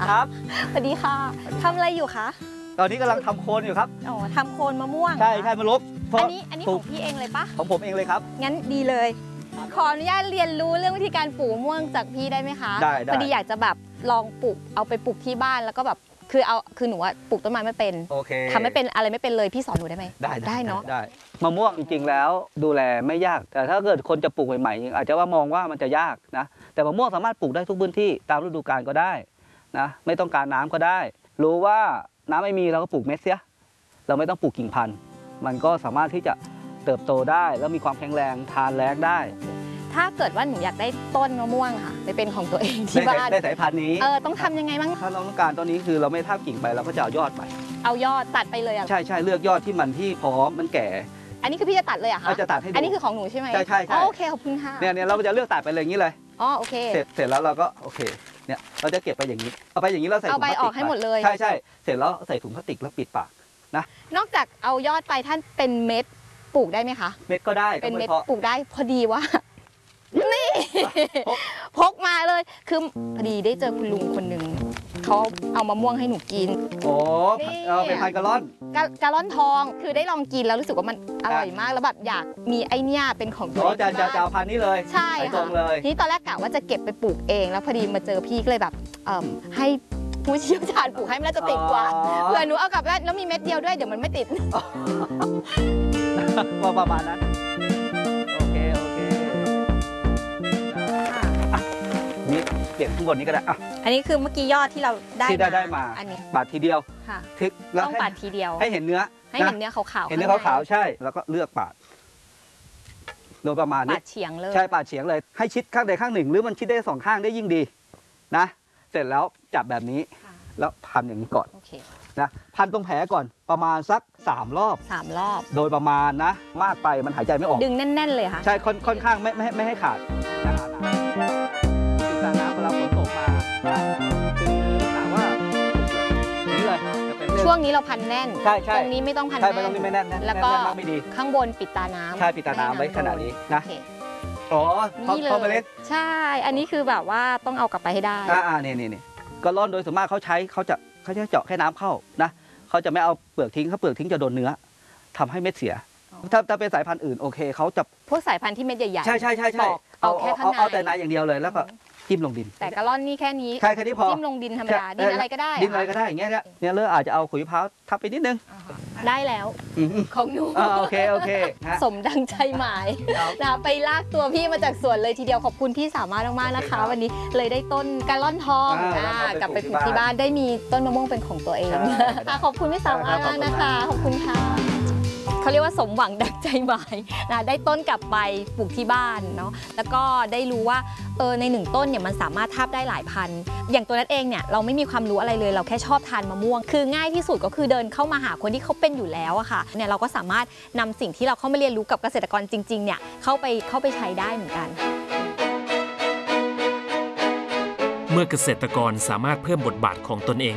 ครับสวัสดีค่ะทำอะไรอยู่คะตอนนี้กำลังทำโคนอยู่ครับอ๋อทำโคนมะม่วงใช่มะลุกอันนี้ของพี่เองเลยปะของผมเองเลยครับงั้นดีเลยขออนุญาตเรียนรู้เรื่องวิธีการปลูกมะม่วงจากพี่ได้ไหมคะได้พอดีอยากจะแบบลองปลูกเอาไปปลูกที่บ้านแล้วก็แบบคือหนูว่าปลูกต้นไม้ไม่เป็นโอเคทำไม่เป็นอะไรไม่เป็นเลยพี่สอนหนูได้ไหมได้เนาะได้มะม่วงจริงๆแล้วดูแลไม่ยากแต่ถ้าเกิดคนจะปลูกใหม่ๆอาจจะว่ามองว่ามันจะยากนะแต่มะม่วงสามารถปลูกได้ทุกพื้นที่ตามฤดูกาลก็ได้นะไม่ต้องการน้ำก็ได้รู้ว่าน้ำไม่มีเราก็ปลูกเม็ดเสียเราไม่ต้องปลูกกิ่งพันธุ์มันก็สามารถที่จะเติบโตได้แล้วมีความแข็งแรงทานแล้งได้ถ้าเกิดว่าหนูอยากได้ต้นมะม่วงค่ะไปเป็นของตัวเองที่บ้านได้สายพันธุ์นี้ต้องทำยังไงบ้างถ้าเราต้องการตอนนี้คือเราไม่ทาบกิ่งไปเราก็จะเอายอดไปเอายอดตัดไปเลยอ่ะใช่เลือกยอดที่พร้อมมันแก่อันนี้คือพี่จะตัดเลยอะคะจะตัดให้ดูอันนี้คือของหนูใช่ไหมใช่โอเคขอบคุณค่ะเนี่ยเราจะเลือกตัดไปเลยอย่างนี้เลยอ๋อโอเคเสร็จแล้วเราก็โอเคเนี่ยเราจะเก็บไปอย่างนี้เอาไปอย่างนี้เราใส่ถุงพลาสติกเอาใบออกให้หมดเลยใช่เสร็จแล้วใส่ถุงพลาสติกแล้วปิดปากนะนอกจากเอายอดไปท่านเป็นเม็ดปลูกได้ไหมคะเม็ดก็ได้เป็นเม็ดปลูกได้พอดีว่านี่พกมาเลยคือพอดีได้เจอคุณลุงคนหนึ่งเขาเอามะม่วงให้หนูกินโอ้เป็นพันกะล่อนกะล่อนทองคือได้ลองกินแล้วรู้สึกว่ามันอร่อยมากแล้วแบบอยากมีไอเนี้ยเป็นของตัวเองจะเอาพันนี้เลยใช่ค่ะนี่ตอนแรกกะว่าจะเก็บไปปลูกเองแล้วพอดีมาเจอพี่ก็เลยแบบให้ผู้เชี่ยวชาญปลูกให้มันน่าจะติดกว่าเผื่อหนูเอากลับบ้านแล้วมีเม็ดเดียวด้วยเดี๋ยวมันไม่ติดประมาณนั้นโอเคนี่เปลี่ยนข้างบนนี้ก็ได้อันนี้คือเมื่อกี้ยอดที่เราได้มาอันนี้ปาดทีเดียวค่ะแล้วต้องปาดทีเดียวให้เห็นเนื้อขาวเห็นเนื้อขาวใช่แล้วก็เลือกปาดโดยประมาณนี้ปาดเฉียงเลยใช่ปาดเฉียงเลยให้ชิดข้างใดข้างหนึ่งหรือมันชิดได้2ข้างได้ยิ่งดีนะเสร็จแล้วจับแบบนี้แล้วพันอย่างนี้ก่อนนะพันตรงแผลก่อนประมาณสัก3 รอบโดยประมาณนะมากไปมันหายใจไม่ออกดึงแน่นๆเลยค่ะใช่ค่อนข้างไม่ให้ขาดติดตาน้ำเวลาฝนตกมาคือถามว่านี่เลยช่วงนี้เราพันแน่นใช่ตรงนี้ไม่ต้องพันแน่นไม่ต้องไม่แน่นแล้วก็ข้างบนปิดตาน้ำใช่ปิดตาน้ำไว้ขนาดนี้นะอ๋อพอเมล็ดใช่อันนี้คือแบบว่าต้องเอากลับไปให้ได้นี่ก็ร่อนโดยส่วนมากเขาจะเจาะแค่น้ำเข้านะเขาจะไม่เอาเปลือกทิ้งถ้าเปลือกทิ้งจะโดนเนื้อทำให้เม็ดเสียถ้าเป็นสายพันธุ์อื่นโอเคเขาจะพวกสายพันธุ์ที่เม็ดใหญ่ๆใช่เอาแค่ข้างในเอาแต่ในอย่างเดียวเลยแล้วก็จิ้มลงดินแต่กะล่อนนี่แค่นี้พอจิ้มลงดินธรรมดาดินอะไรก็ได้อย่างเงี้ยเนี่ยเลือกอาจจะเอาขุยมะพร้าวทับไปนิดนึงได้แล้วของหนูโอเคสมดังใจหมายนะไปลากตัวพี่มาจากสวนเลยทีเดียวขอบคุณพี่สามารถมากๆนะคะวันนี้เลยได้ต้นกะล่อนทองกลับไปปลูกที่บ้านได้มีต้นมะม่วงเป็นของตัวเองขอบคุณพี่สามารถมากนะคะขอบคุณค่ะเขาเรียกว่าสมหวังดังใจหมายนะได้ต้นกลับไปปลูกที่บ้านเนาะแล้วก็ได้รู้ว่าใน1 ต้นเนี่ยมันสามารถทาบได้หลายพันธุ์อย่างตัวนั้นเองเนี่ยเราไม่มีความรู้อะไรเลยเราแค่ชอบทานมะม่วงคือง่ายที่สุดก็คือเดินเข้ามาหาคนที่เขาเป็นอยู่แล้วอะค่ะเนี่ยเราก็สามารถนำสิ่งที่เราเข้ามาเรียนรู้กับเกษตรกรจริงๆเนี่ยเข้าไปใช้ได้เหมือนกันเมื่อเกษตรกรสามารถเพิ่มบทบาทของตนเอง